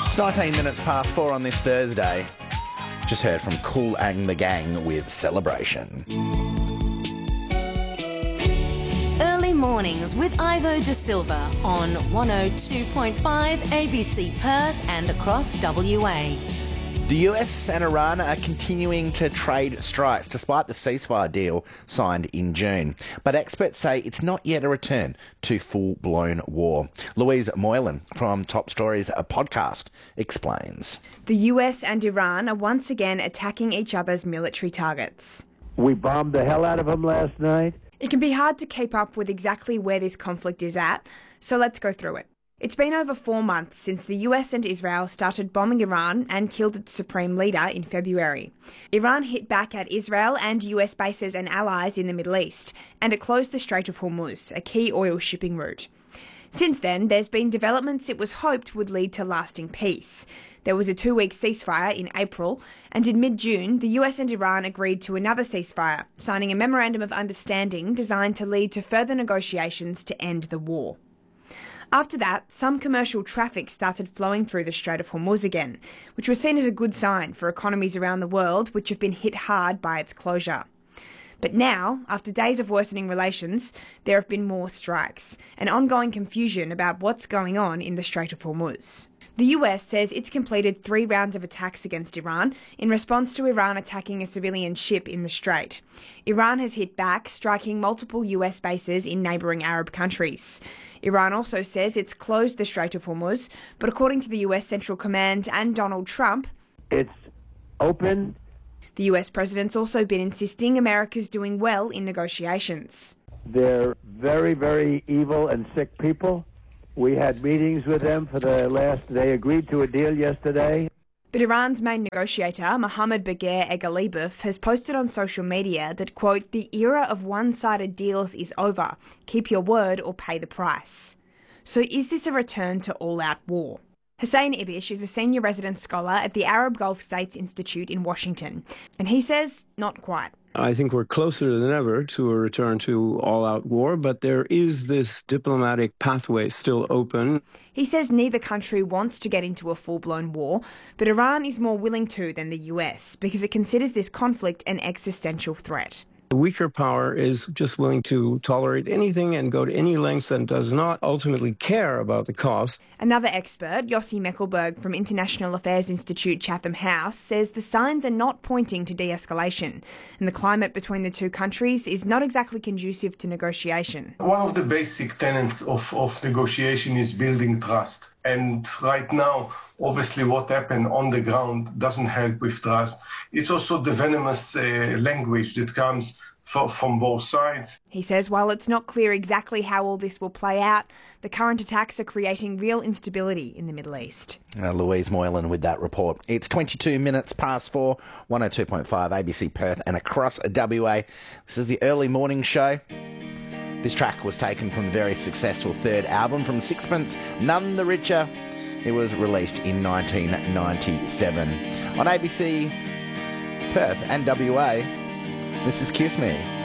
It's 19 minutes past 4 on this Thursday. Just heard from Kool Ang the Gang with Celebration. Early mornings with Ivo De Silva on 102.5 ABC Perth and across WA. The US and Iran are continuing to trade strikes despite the ceasefire deal signed in June. But experts say it's not yet a return to full-blown war. Louise Moylan from Top Stories, a podcast, explains. The US and Iran are once again attacking each other's military targets. We bombed the hell out of them last night. It can be hard to keep up with exactly where this conflict is at, so let's go through it. It's been over 4 months since the US and Israel started bombing Iran and killed its supreme leader in February. Iran hit back at Israel and US bases and allies in the Middle East, and it closed the Strait of Hormuz, a key oil shipping route. Since then, there's been developments it was hoped would lead to lasting peace. There was a 2-week ceasefire in April, and in mid-June, the US and Iran agreed to another ceasefire, signing a memorandum of understanding designed to lead to further negotiations to end the war. After that, some commercial traffic started flowing through the Strait of Hormuz again, which was seen as a good sign for economies around the world which have been hit hard by its closure. But now, after days of worsening relations, there have been more strikes and ongoing confusion about what's going on in the Strait of Hormuz. The US says it's completed 3 rounds of attacks against Iran in response to Iran attacking a civilian ship in the strait. Iran has hit back, striking multiple US bases in neighbouring Arab countries. Iran also says it's closed the Strait of Hormuz, but according to the US Central Command and Donald Trump, it's open. The US president's also been insisting America's doing well in negotiations. They're very, very evil and sick people. We had meetings with them they agreed to a deal yesterday. But Iran's main negotiator, Mohammad Bagher Eghalibouf, has posted on social media that, quote, the era of one-sided deals is over. Keep your word or pay the price. So is this a return to all-out war? Hussein Ibish is a senior resident scholar at the Arab Gulf States Institute in Washington, and he says not quite. I think we're closer than ever to a return to all-out war, but there is this diplomatic pathway still open. He says neither country wants to get into a full-blown war, but Iran is more willing to than the US because it considers this conflict an existential threat. The weaker power is just willing to tolerate anything and go to any lengths and does not ultimately care about the cost. Another expert, Yossi Meckelberg from International Affairs Institute Chatham House, says the signs are not pointing to de-escalation, and the climate between the two countries is not exactly conducive to negotiation. One of the basic tenets of negotiation is building trust. And right now, obviously, what happened on the ground doesn't help with trust. It's also the venomous language that comes from both sides. He says while it's not clear exactly how all this will play out, the current attacks are creating real instability in the Middle East. Louise Moylan with that report. It's 22 minutes past 4, 102.5 ABC Perth and across WA. This is the early morning show. This track was taken from the very successful third album from Sixpence, None the Richer. It was released in 1997. On ABC Perth and WA, this is Kiss Me.